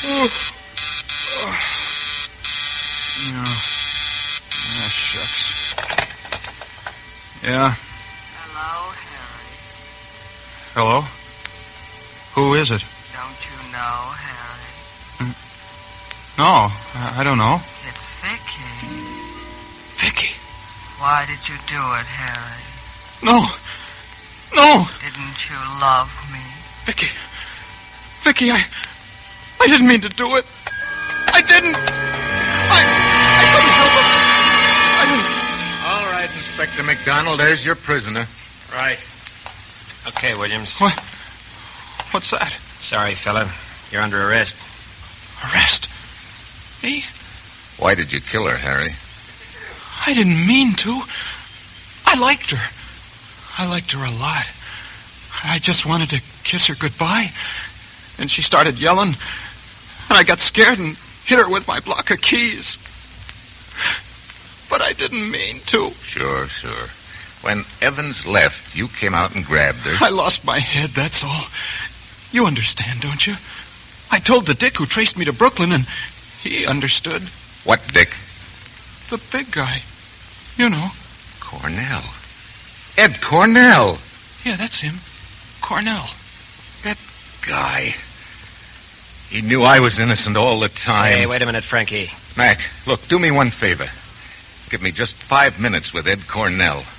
Yeah. Ah, shucks. Yeah. Hello, Harry. Hello? Who is it? Don't you know, Harry? No, I don't know. It's Vicky. Vicky? Why did you do it, Harry? No. No! Didn't you love me? Vicky, I didn't mean to do it. I didn't. I couldn't help it. I didn't. All right, Inspector McDonald, there's your prisoner. Right. Okay, Williams. What's that? Sorry, fella. You're under arrest. Arrest? Me? Why did you kill her, Harry? I didn't mean to. I liked her. I liked her a lot. I just wanted to kiss her goodbye. And she started yelling. And I got scared and hit her with my block of keys. But I didn't mean to. Sure. When Evans left, you came out and grabbed her. I lost my head, that's all. You understand, don't you? I told the dick who traced me to Brooklyn, and he understood. What dick? The big guy. You know. Cornell. Ed Cornell. Yeah, that's him. Cornell. That guy. He knew I was innocent all the time. Hey, wait a minute, Frankie. Mac, look, do me one favor. Give me just 5 minutes with Ed Cornell.